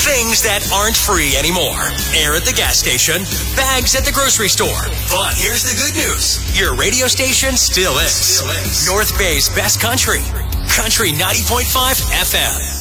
Things that aren't free anymore. Air at the gas station, bags at the grocery store. But here's the good news. Your radio station still is. North Bay's best country. Country 90.5 FM.